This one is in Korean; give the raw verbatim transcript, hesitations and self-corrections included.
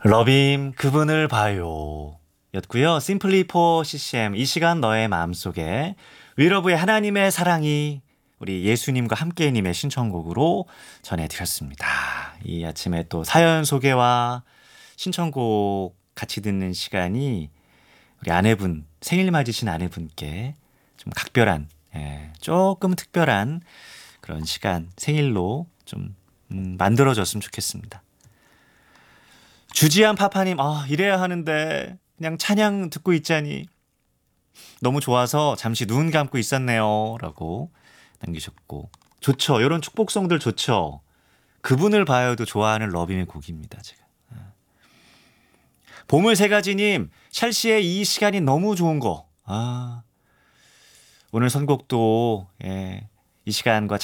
러빔 그분을 봐요 였고요. 심플리 포 씨씨엠 이 시간 너의 마음속에 위러브의 하나님의 사랑이 우리 예수님과 함께님의 신청곡으로 전해드렸습니다. 이 아침에 또 사연 소개와 신청곡 같이 듣는 시간이 우리 아내분 생일 맞으신 아내분께 좀 각별한 예, 조금 특별한 그런 시간 생일로 좀 음, 만들어줬으면 좋겠습니다. 주지한 파파님, 아, 이래야 하는데 그냥 찬양 듣고 있자니 너무 좋아서 잠시 눈 감고 있었네요. 라고 남기셨고. 좋죠. 이런 축복성들 좋죠. 그분을 봐요도 좋아하는 러빔의 곡입니다. 제가. 보물 세 가지님, 찰시의 이 시간이 너무 좋은 거. 아, 오늘 선곡도 예, 이 시간과